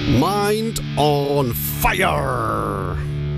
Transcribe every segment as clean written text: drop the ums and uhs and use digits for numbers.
Mind on Fire.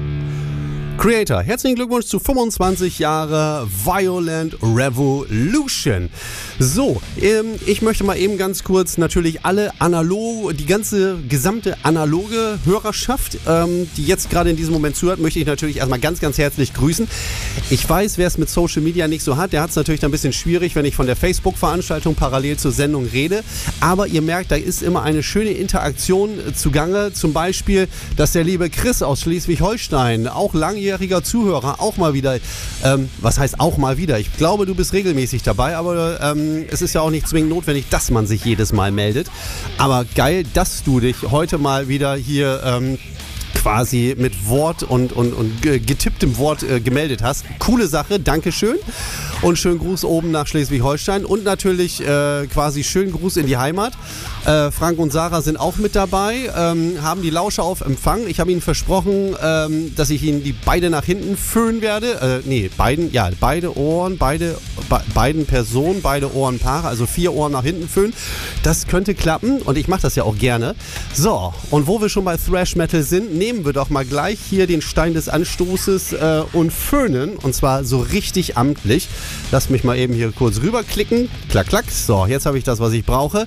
Creator, herzlichen Glückwunsch zu 25 Jahre Violent Revolution. So, ich möchte mal eben ganz kurz natürlich die gesamte analoge Hörerschaft, die jetzt gerade in diesem Moment zuhört, möchte ich natürlich erstmal ganz, ganz herzlich grüßen. Ich weiß, wer es mit Social Media nicht so hat, der hat es natürlich dann ein bisschen schwierig, wenn ich von der Facebook-Veranstaltung parallel zur Sendung rede. Aber ihr merkt, da ist immer eine schöne Interaktion zugange. Zum Beispiel, dass der liebe Chris aus Schleswig-Holstein, auch langjähriger Zuhörer, auch mal wieder, was heißt auch mal wieder? Ich glaube, du bist regelmäßig dabei, aber es ist ja auch nicht zwingend notwendig, dass man sich jedes Mal meldet. Aber geil, dass du dich heute mal wieder hier quasi mit Wort und getipptem Wort gemeldet hast. Coole Sache, Dankeschön. Und schönen Gruß oben nach Schleswig-Holstein und natürlich quasi schönen Gruß in die Heimat. Frank und Sarah sind auch mit dabei, haben die Lauscher auf Empfang. Ich habe ihnen versprochen, dass ich ihnen die beide nach hinten föhnen werde. Beide Ohren, beiden Personen, beide Ohrenpaare, also 4 Ohren nach hinten föhnen. Das könnte klappen und ich mache das ja auch gerne. So, und wo wir schon bei Thrash Metal sind, nehmen wir doch mal gleich hier den Stein des Anstoßes und föhnen, und zwar so richtig amtlich. Lass mich mal eben hier kurz rüberklicken. Klack, klack. So, jetzt habe ich das, was ich brauche.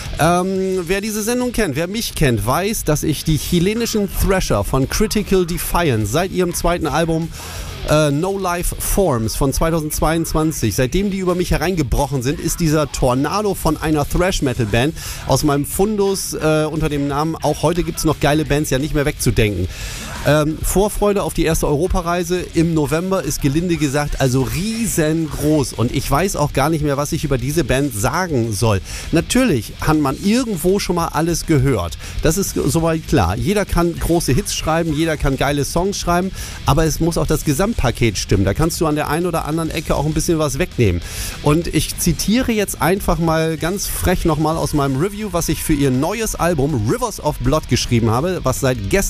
Wer diese Sendung kennt, wer mich kennt, weiß, dass ich die chilenischen Thrasher von Critical Defiance seit ihrem zweiten Album No Life Forms von 2022, seitdem die über mich hereingebrochen sind, ist dieser Tornado von einer Thrash-Metal-Band aus meinem Fundus unter dem Namen Auch heute gibt's noch geile Bands ja nicht mehr wegzudenken. Vorfreude auf die erste Europareise im November ist gelinde gesagt also riesengroß und ich weiß auch gar nicht mehr, was ich über diese Band sagen soll. Natürlich hat man irgendwo schon mal alles gehört. Das ist soweit klar. Jeder kann große Hits schreiben, jeder kann geile Songs schreiben, aber es muss auch das Gesamtpaket stimmen. Da kannst du an der einen oder anderen Ecke auch ein bisschen was wegnehmen. Und ich zitiere jetzt einfach mal ganz frech nochmal aus meinem Review, was ich für ihr neues Album Rivers of Blood geschrieben habe, was seit gestern